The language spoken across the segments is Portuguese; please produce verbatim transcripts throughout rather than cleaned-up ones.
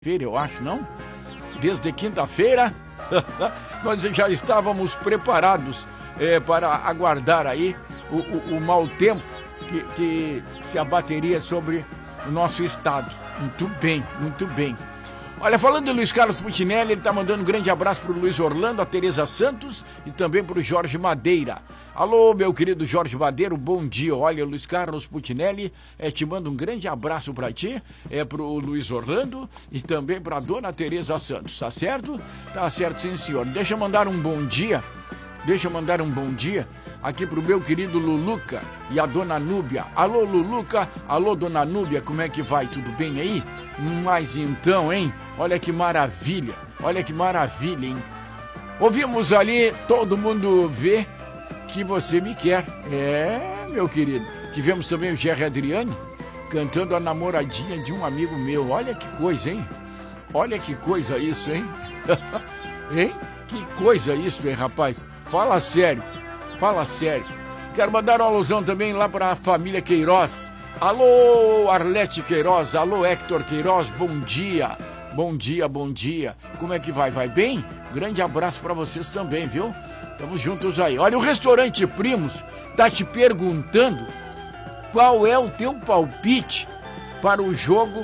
Feira, eu acho, não? Desde quinta-feira, nós já estávamos preparados é, para aguardar aí o, o, o mau tempo que, que se abateria sobre o nosso estado. Muito bem, muito bem. Olha, falando de Luiz Carlos Puccinelli, ele está mandando um grande abraço para o Luiz Orlando, a Tereza Santos e também para o Jorge Madeira. Alô, meu querido Jorge Madeira, bom dia. Olha, Luiz Carlos Puccinelli, é, te mando um grande abraço para ti, é para o Luiz Orlando e também para a dona Tereza Santos, tá certo? Tá certo, sim, senhor. Deixa eu mandar um bom dia, deixa eu mandar um bom dia aqui pro meu querido Luluca e a dona Núbia. Alô, Luluca, alô, dona Núbia, como é que vai? Tudo bem aí? Mas então, hein? Olha que maravilha, olha que maravilha, hein? Ouvimos ali, todo mundo vê que você me quer. É, meu querido. Tivemos também o Jerry Adriane cantando a namoradinha de um amigo meu. Olha que coisa, hein? Olha que coisa isso, hein? Hein? Que coisa isso, hein, rapaz? Fala sério, fala sério. Quero mandar uma alusão também lá para a família Queiroz. Alô, Arlete Queiroz, alô, Hector Queiroz, bom dia. Bom dia, bom dia. Como é que vai? Vai bem? Grande abraço para vocês também, viu? Estamos juntos aí. Olha, o restaurante Primos tá te perguntando qual é o teu palpite para o jogo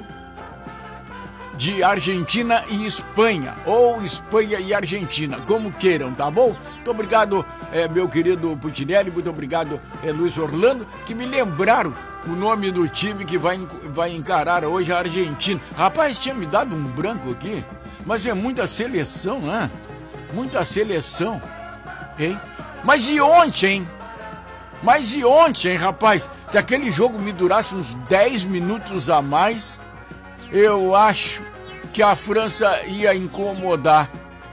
de Argentina e Espanha, ou Espanha e Argentina, como queiram, tá bom? Muito obrigado, é, meu querido Puccinelli, muito obrigado, é, Luiz Orlando, que me lembraram o nome do time que vai, vai encarar hoje a Argentina. Rapaz, tinha me dado um branco aqui, mas é muita seleção, né? Muita seleção, hein? Mas e ontem, hein? Mas e ontem, hein, rapaz? Se aquele jogo me durasse uns dez minutos a mais, eu acho que a França ia incomodar.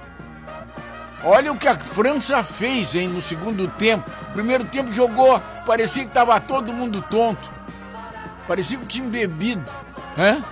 Olha o que a França fez, hein, no segundo tempo. Primeiro tempo jogou, parecia que tava todo mundo tonto. Parecia que tinha bebido, hein?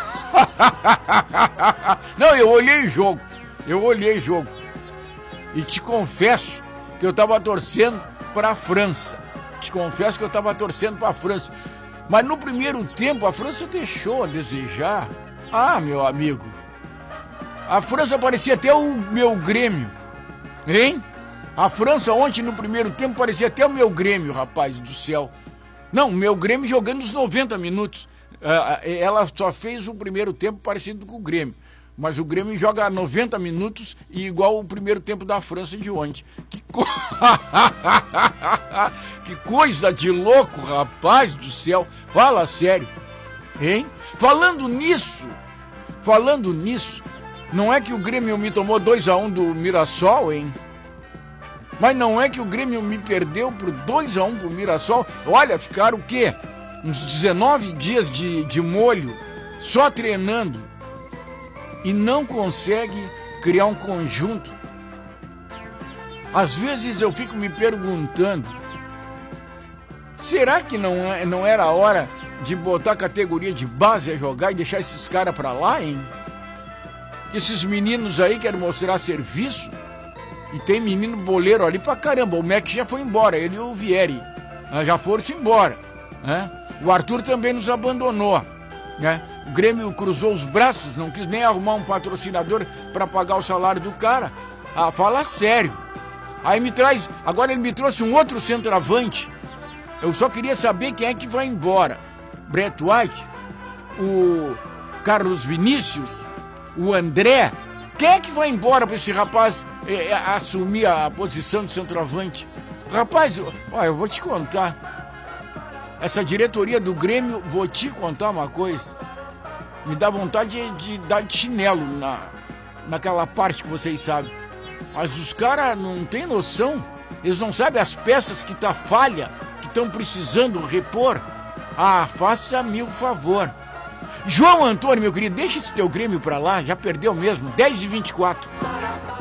Não, eu olhei o jogo. Eu olhei o jogo. E te confesso que eu tava torcendo para a França. Te confesso que eu tava torcendo para a França. Mas no primeiro tempo a França deixou a desejar. Ah, meu amigo, a França parecia até o meu Grêmio, hein? A França ontem no primeiro tempo parecia até o meu Grêmio, rapaz do céu. Não, o meu Grêmio jogando os noventa minutos. Ela só fez o primeiro tempo parecido com o Grêmio. Mas o Grêmio joga noventa minutos e igual o primeiro tempo da França de ontem. Que, co... que coisa de louco, rapaz do céu. Fala sério, hein? Falando nisso, falando nisso, não é que o Grêmio me tomou dois a um do Mirassol, hein? Mas não é que o Grêmio me perdeu por dois a um pro Mirassol. Olha, ficaram o quê? Uns dezenove dias de, de molho, só treinando. E não consegue criar um conjunto. Às vezes eu fico me perguntando, será que não, não era a hora de botar a categoria de base a jogar e deixar esses caras pra lá, hein? Que esses meninos aí querem mostrar serviço. E tem menino boleiro ali pra caramba. O Mac já foi embora, ele e o Vieri já foram-se embora, né? O Arthur também nos abandonou, né? O Grêmio cruzou os braços, não quis nem arrumar um patrocinador para pagar o salário do cara. Ah, fala sério. Aí me traz, agora ele me trouxe um outro centroavante. Eu só queria saber quem é que vai embora. Brett White, o Carlos Vinícius, o André. Quem é que vai embora para esse rapaz é, assumir a posição de centroavante? Rapaz, olha, eu vou te contar. Essa diretoria do Grêmio, vou te contar uma coisa. Me dá vontade de, de dar de chinelo na, naquela parte que vocês sabem. Mas os caras não têm noção. Eles não sabem as peças que tá falha, que estão precisando repor. Ah, faça-me o favor. João Antônio, meu querido, deixa esse teu Grêmio pra lá, já perdeu mesmo. dez e vinte e quatro.